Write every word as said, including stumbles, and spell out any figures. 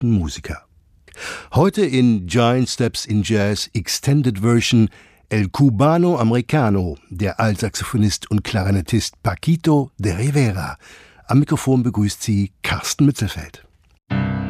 bekannten Musiker. Heute in Giant Steps in Jazz Extended Version El Cubano Americano, der Altsaxophonist und Klarinettist Paquito de Rivera. Am Mikrofon begrüßt sie Carsten Mützelfeld.